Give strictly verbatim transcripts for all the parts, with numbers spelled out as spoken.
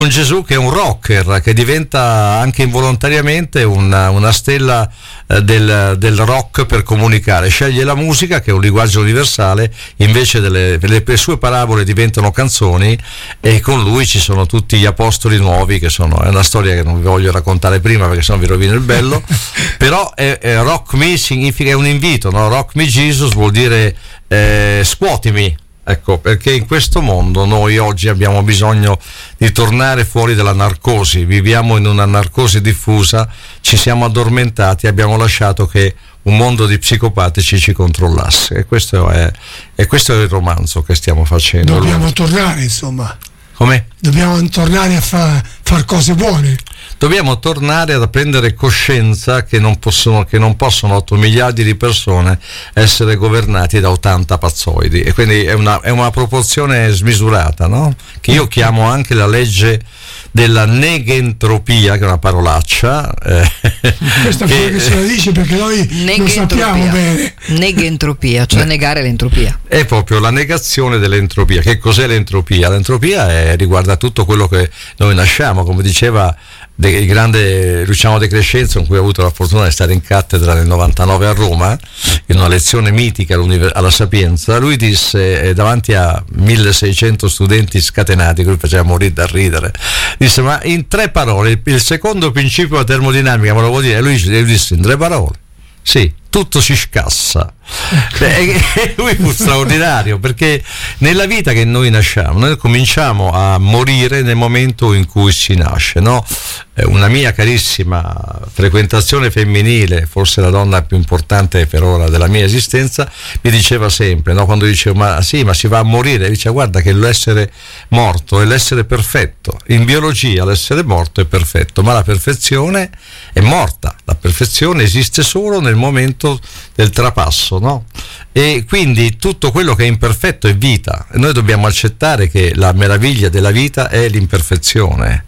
un Gesù che è un rocker, che diventa anche involontariamente una, una stella eh, del, del rock per comunicare, sceglie la musica che è un linguaggio universale, invece delle le, le sue parabole diventano canzoni, e con lui ci sono tutti gli apostoli nuovi, che sono, è una storia che non vi voglio raccontare prima perché sennò vi rovino il bello, però è, è rock me significa, è un invito, no? Rock me Jesus vuol dire eh, scuotimi. Ecco, perché in questo mondo noi oggi abbiamo bisogno di tornare fuori dalla narcosi, viviamo in una narcosi diffusa, ci siamo addormentati, abbiamo lasciato che un mondo di psicopatici ci controllasse, e questo è, e questo è il romanzo che stiamo facendo. Dobbiamo allora tornare, insomma. Come? Dobbiamo tornare a fa, far cose buone. Dobbiamo tornare ad prendere coscienza che non possono, che non possono otto miliardi di persone essere governati da ottanta pazzoidi, e quindi è una, è una proporzione smisurata, no? Che io chiamo anche la legge della negentropia, che è una parolaccia. Eh, Questa che, che se la dice perché noi lo sappiamo bene. Negentropia, cioè negare l'entropia. È proprio la negazione dell'entropia. Che cos'è l'entropia? L'entropia è, riguarda tutto quello che noi nasciamo, come diceva il grande Luciano De Crescenzo, con cui ho avuto la fortuna di stare in cattedra nel novantanove a Roma, in una lezione mitica alla Sapienza. Lui disse, eh, davanti a milleseicento studenti scatenati, che lui faceva morire da ridere, disse: ma in tre parole, il, il secondo principio della termodinamica me lo vuol dire? E lui, lui disse in tre parole: sì, tutto si scassa. Beh, e lui fu straordinario, perché nella vita che noi nasciamo, noi cominciamo a morire nel momento in cui si nasce, no? Una mia carissima frequentazione femminile, forse la donna più importante per ora della mia esistenza, mi diceva sempre, no? Quando dicevo ma sì, ma si va a morire, dice: guarda che l'essere morto è l'essere perfetto, in biologia l'essere morto è perfetto, ma la perfezione è morta, la perfezione esiste solo nel momento del trapasso, no? E quindi tutto quello che è imperfetto è vita, e noi dobbiamo accettare che la meraviglia della vita è l'imperfezione,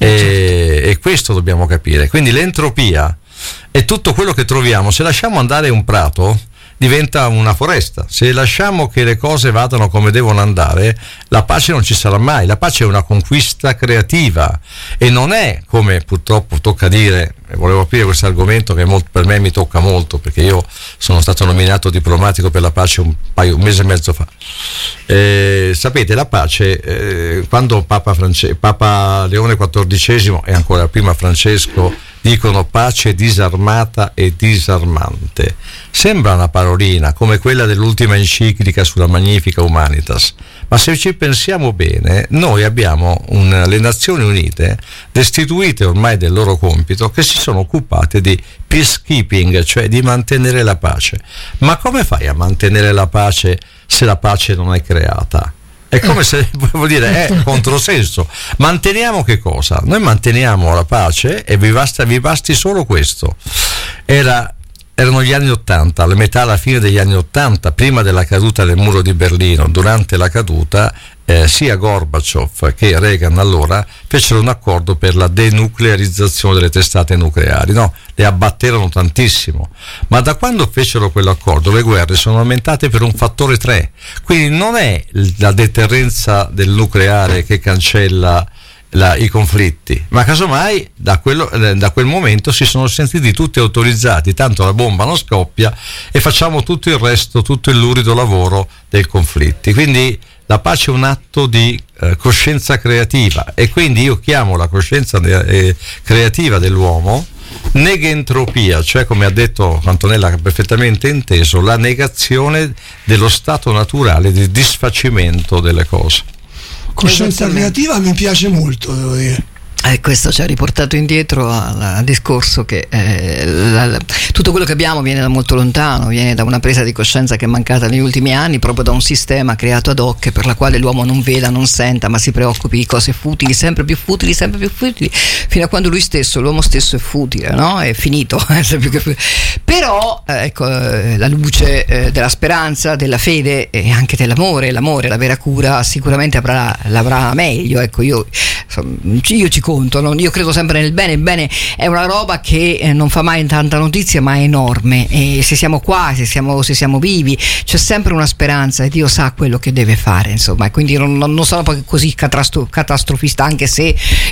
e, e questo dobbiamo capire. Quindi l'entropia è tutto quello che troviamo. Se lasciamo andare un prato, diventa una foresta. Se lasciamo che le cose vadano come devono andare, la pace non ci sarà mai. La pace è una conquista creativa, e non è, come purtroppo tocca dire, e volevo aprire questo argomento che molto, per me mi tocca molto, perché io sono stato nominato diplomatico per la pace un paio, un mese e mezzo fa. Eh, sapete, la pace, eh, quando Papa, France, Papa Leone quattordicesimo e ancora prima Francesco dicono pace disarmata e disarmante, sembra una parolina come quella dell'ultima enciclica sulla Magnifica Humanitas, ma se ci pensiamo bene, noi abbiamo un, le Nazioni Unite destituite ormai del loro compito, che si sono occupate di peacekeeping, cioè di mantenere la pace. Ma come fai a mantenere la pace se la pace non è creata? È come se, vuol dire, è controsenso. Manteniamo che cosa? Noi manteniamo la pace, e vi basta, vi basti solo questo. Era, erano gli anni Ottanta, la metà alla fine degli anni Ottanta, prima della caduta del muro di Berlino. Durante la caduta eh, sia Gorbaciov che Reagan allora fecero un accordo per la denuclearizzazione delle testate nucleari, no? Le abbatterono tantissimo, ma da quando fecero quell'accordo le guerre sono aumentate per un fattore tre. Quindi non è la deterrenza del nucleare che cancella La, i conflitti, ma casomai da, quello, eh, da quel momento si sono sentiti tutti autorizzati, tanto la bomba non scoppia e facciamo tutto il resto, tutto il lurido lavoro dei conflitti. Quindi la pace è un atto di eh, coscienza creativa, e quindi io chiamo la coscienza eh, creativa dell'uomo negentropia, cioè, come ha detto Antonella, che ha perfettamente inteso, la negazione dello stato naturale di disfacimento delle cose. Coscienza creativa mi piace molto, devo dire. Eh, questo ci ha riportato indietro al, al discorso che eh, la, la, tutto quello che abbiamo viene da molto lontano, viene da una presa di coscienza che è mancata negli ultimi anni, proprio da un sistema creato ad hoc per la quale l'uomo non veda, non senta, ma si preoccupi di cose futili, sempre più futili, sempre più futili, fino a quando lui stesso, l'uomo stesso è futile, no? È finito. Però eh, ecco, eh, la luce eh, della speranza, della fede e anche dell'amore, l'amore, la vera cura sicuramente avrà, l'avrà meglio. Ecco, io, io ci conto. Non, io credo sempre nel bene. Il bene è una roba che eh, non fa mai tanta notizia, ma è enorme, e se siamo qua, se siamo, se siamo vivi, c'è sempre una speranza e Dio sa quello che deve fare, insomma, e quindi non, non sono poi così catastrofista, anche se